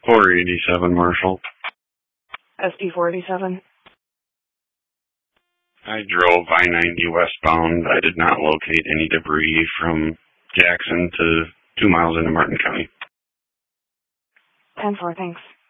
487 Marshall. SD 487. I drove I-90 westbound. I did not locate any debris from Jackson to 2 miles into Martin County. 10-4, thanks.